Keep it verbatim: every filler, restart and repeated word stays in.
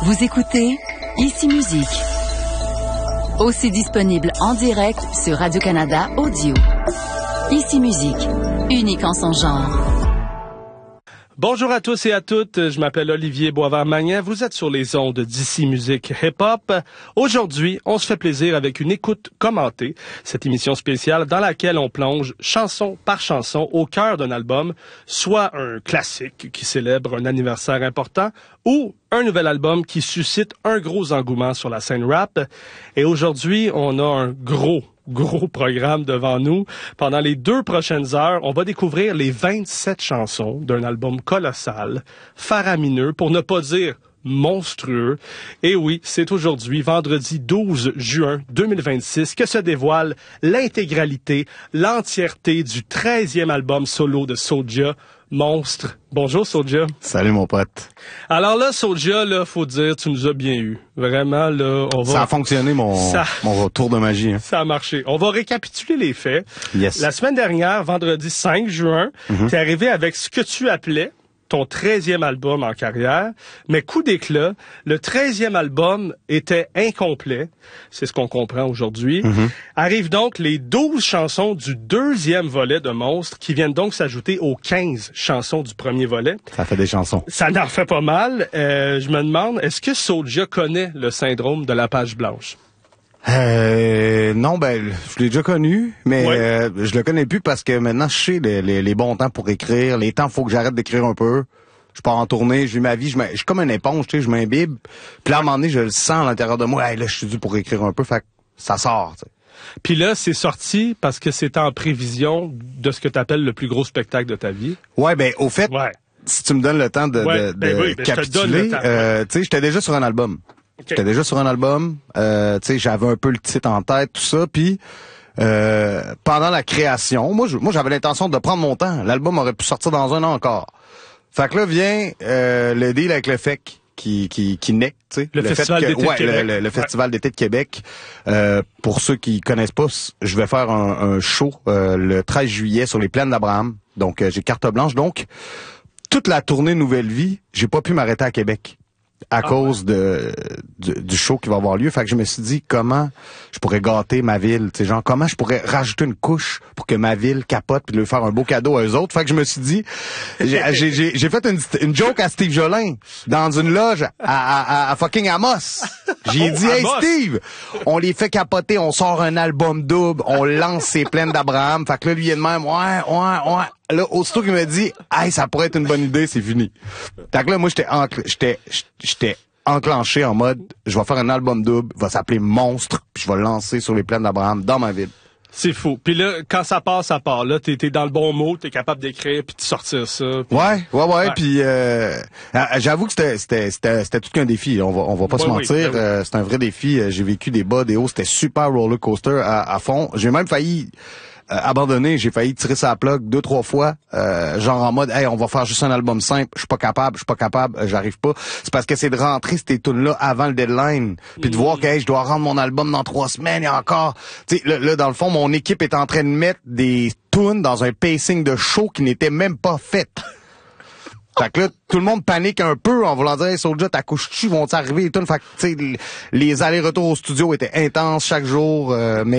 Vous écoutez Ici Musique. Aussi disponible en direct sur Radio-Canada Audio. Ici Musique, unique en son genre. Bonjour à tous et à toutes, je m'appelle Olivier Boisvert-Magnan, vous êtes sur les ondes d'Ici Musique Hip-Hop. Aujourd'hui, on se fait plaisir avec une écoute commentée, cette émission spéciale dans laquelle on plonge chanson par chanson au cœur d'un album, soit un classique qui célèbre un anniversaire important ou un nouvel album qui suscite un gros engouement sur la scène rap. Et aujourd'hui, on a un gros gros programme devant nous. Pendant les deux prochaines heures, on va découvrir les vingt-sept chansons d'un album colossal, faramineux, pour ne pas dire monstrueux. Et oui, c'est aujourd'hui, vendredi douze juin deux mille vingt-six, que se dévoile l'intégralité, l'entièreté du treizième album solo de Soulja, Monstre. Bonjour Soulja. Salut mon pote. Alors là, Soulja, là, faut dire, tu nous as bien eu. Vraiment, là, on va... Ça a fonctionné, mon, ça... mon retour de magie. Hein. Ça a marché. On va récapituler les faits. Yes. La semaine dernière, vendredi cinq juin, mm-hmm. t'es arrivé avec ce que tu appelais ton treizième album en carrière, mais coup d'éclat, le treizième album était incomplet, c'est ce qu'on comprend aujourd'hui. Mm-hmm. Arrivent donc les douze chansons du deuxième volet de Monstre, qui viennent donc s'ajouter aux quinze chansons du premier volet. Ça fait des chansons. Ça en fait pas mal. Euh, je me demande, est-ce que Soulja connaît le syndrome de la page blanche? Euh, non, ben, je l'ai déjà connu, mais ouais. euh, je le connais plus parce que maintenant, je sais les, les, les bons temps pour écrire. Les temps, faut que j'arrête d'écrire un peu. Je pars en tournée, je vis ma vie, je, je suis comme une éponge, tu sais, je m'imbibe. Puis là, à un moment donné, je le sens à l'intérieur de moi. Hey, là, je suis dû pour écrire un peu, fait que ça sort, tu sais. Puis là, c'est sorti parce que c'est en prévision de ce que tu appelles le plus gros spectacle de ta vie. Ouais, ben, au fait, ouais. si tu me donnes le temps de, ouais, de, ben de oui, ben capituler, euh, tu sais, j'étais déjà sur un album. Okay. J'étais déjà sur un album, euh, tu sais, j'avais un peu le titre en tête, tout ça, puis euh, pendant la création, moi, je, moi, j'avais l'intention de prendre mon temps. L'album aurait pu sortir dans un an encore. Fait que là vient euh, le deal avec le F E C qui qui qui naît, tu sais, le, le festival fait que, d'été ouais, de Québec. Le, le, le festival ouais. d'été de Québec. Euh, pour ceux qui connaissent pas, je vais faire un, un show euh, le treize juillet sur les plaines d'Abraham. Donc euh, j'ai carte blanche. Donc toute la tournée Nouvelle Vie, j'ai pas pu m'arrêter à Québec. à ah, cause ouais. de, de du show qui va avoir lieu. Fait que je me suis dit comment je pourrais gâter ma ville, tu sais, genre comment je pourrais rajouter une couche pour que ma ville capote puis lui faire un beau cadeau à eux autres. Fait que je me suis dit, j'ai j'ai j'ai fait une, une joke à Steve Jolin dans une loge à, à, à fucking Amos. J'ai oh, dit, hey Amos. Steve, on les fait capoter, on sort un album double, on lance ces plaines d'Abraham. Fait que là, lui, il est de même, ouais, ouais, ouais. Là, aussitôt qu'il me dit, hey, ça pourrait être une bonne idée, c'est fini. Fait que là, moi, j'étais encl- j'étais, j'étais enclenché en mode, je vais faire un album double, va s'appeler Monstre, puis je vais le lancer sur les plaines d'Abraham dans ma ville. C'est fou. Puis là, quand ça part, ça part. Là, t'es, t'es dans le bon mot, t'es capable d'écrire puis de sortir ça. Pis... Ouais, ouais, ouais. ouais. Puis euh, j'avoue que c'était, c'était, c'était, c'était tout qu'un défi. On va, on va pas ouais, se mentir. Oui, oui. Euh, c'est un vrai défi. J'ai vécu des bas, des hauts. C'était super roller coaster à, à fond. J'ai même failli euh, abandonner. J'ai failli tirer sa plug deux, trois fois. Euh, genre en mode, hey, on va faire juste un album simple. Je suis pas capable. Je suis pas capable. Euh, j'arrive pas. C'est parce que c'est de rentrer ces tunes-là avant le deadline, puis de mmh. voir que hey, je dois rendre mon album dans trois semaines et encore. Tu sais, là, là, dans le fond, mon équipe est en train de mettre des tunes dans un pacing de show qui n'était même pas fait. Fait que là, tout le monde panique un peu en voulant dire hey, Soulja, ta couche-tu, vont-ils arriver et tout. Fait que, tu sais, les allers-retours au studio étaient intenses chaque jour. Euh, mais